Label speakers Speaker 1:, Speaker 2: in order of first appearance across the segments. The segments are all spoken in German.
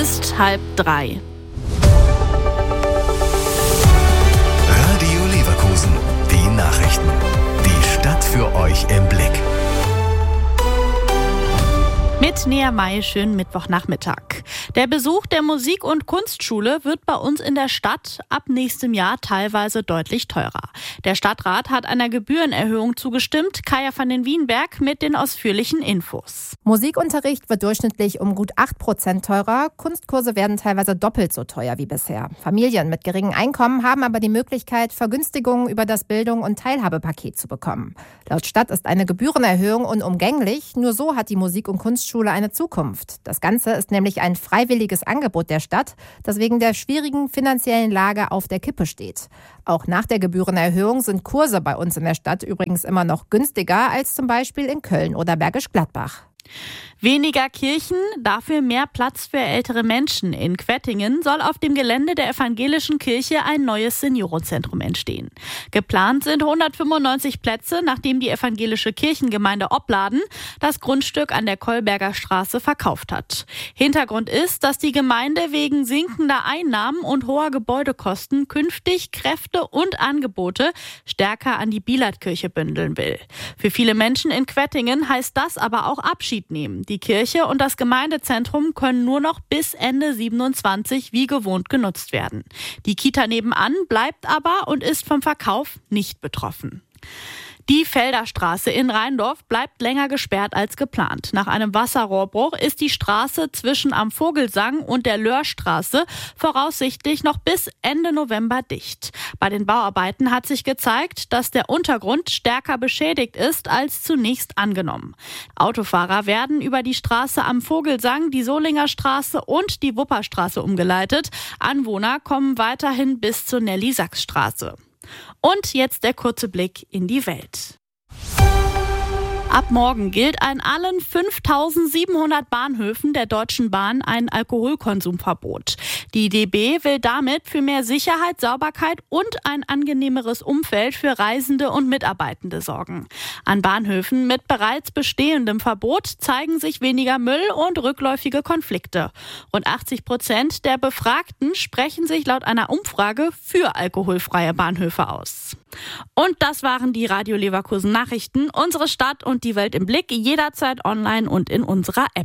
Speaker 1: ist 2:30.
Speaker 2: Radio Leverkusen, die Nachrichten. Die Stadt für euch im Blick.
Speaker 1: Mit Nea May, schönen Mittwochnachmittag. Der Besuch der Musik- und Kunstschule wird bei uns in der Stadt ab nächstem Jahr teilweise deutlich teurer. Der Stadtrat hat einer Gebührenerhöhung zugestimmt. Kaya van den Wienberg mit den ausführlichen Infos.
Speaker 3: Musikunterricht wird durchschnittlich um gut 8% teurer. Kunstkurse werden teilweise doppelt so teuer wie bisher. Familien mit geringem Einkommen haben aber die Möglichkeit, Vergünstigungen über das Bildung- und Teilhabepaket zu bekommen. Laut Stadt ist eine Gebührenerhöhung unumgänglich. Nur so hat die Musik- und Kunstschule eine Zukunft. Das Ganze ist nämlich ein freiwilliges Angebot der Stadt, das wegen der schwierigen finanziellen Lage auf der Kippe steht. Auch nach der Gebührenerhöhung sind Kurse bei uns in der Stadt übrigens immer noch günstiger als zum Beispiel in Köln oder Bergisch Gladbach.
Speaker 1: Weniger Kirchen, dafür mehr Platz für ältere Menschen. In Quettingen soll auf dem Gelände der evangelischen Kirche ein neues Seniorenzentrum entstehen. Geplant sind 195 Plätze, nachdem die evangelische Kirchengemeinde Opladen das Grundstück an der Kolberger Straße verkauft hat. Hintergrund ist, dass die Gemeinde wegen sinkender Einnahmen und hoher Gebäudekosten künftig Kräfte und Angebote stärker an die Bielatkirche bündeln will. Für viele Menschen in Quettingen heißt das aber auch Abschied nehmen. Die Kirche und das Gemeindezentrum können nur noch bis Ende 27 wie gewohnt genutzt werden. Die Kita nebenan bleibt aber und ist vom Verkauf nicht betroffen. Die Felderstraße in Rheindorf bleibt länger gesperrt als geplant. Nach einem Wasserrohrbruch ist die Straße zwischen am Vogelsang und der Löhrstraße voraussichtlich noch bis Ende November dicht. Bei den Bauarbeiten hat sich gezeigt, dass der Untergrund stärker beschädigt ist als zunächst angenommen. Autofahrer werden über die Straße am Vogelsang, die Solinger Straße und die Wupperstraße umgeleitet. Anwohner kommen weiterhin bis zur Nelly-Sachs-Straße. Und jetzt der kurze Blick in die Welt. Ab morgen gilt an allen 5.700 Bahnhöfen der Deutschen Bahn ein Alkoholkonsumverbot. Die DB will damit für mehr Sicherheit, Sauberkeit und ein angenehmeres Umfeld für Reisende und Mitarbeitende sorgen. An Bahnhöfen mit bereits bestehendem Verbot zeigen sich weniger Müll und rückläufige Konflikte. Rund 80% der Befragten sprechen sich laut einer Umfrage für alkoholfreie Bahnhöfe aus. Und das waren die Radio Leverkusen Nachrichten. Unsere Stadt und die Welt im Blick, jederzeit online und in unserer App.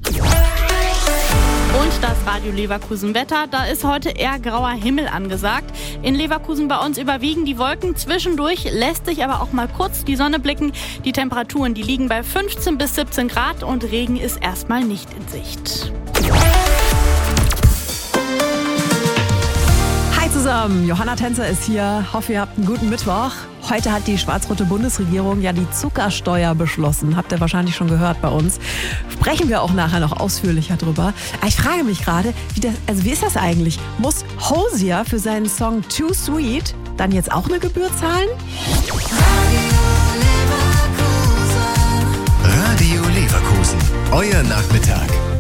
Speaker 1: Und das Radio Leverkusen Wetter, da ist heute eher grauer Himmel angesagt. In Leverkusen bei uns überwiegen die Wolken, zwischendurch lässt sich aber auch mal kurz die Sonne blicken. Die Temperaturen, die liegen bei 15 bis 17 Grad und Regen ist erstmal nicht in Sicht.
Speaker 4: Hi zusammen, Johanna Tänzer ist hier. Hoffe, ihr habt einen guten Mittwoch. Heute hat die schwarz-rote Bundesregierung ja die Zuckersteuer beschlossen. Habt ihr wahrscheinlich schon gehört bei uns. Sprechen wir auch nachher noch ausführlicher drüber. Aber ich frage mich gerade, wie ist das eigentlich? Muss Hosier für seinen Song Too Sweet dann jetzt auch eine Gebühr zahlen?
Speaker 2: Radio Leverkusen, euer Nachmittag.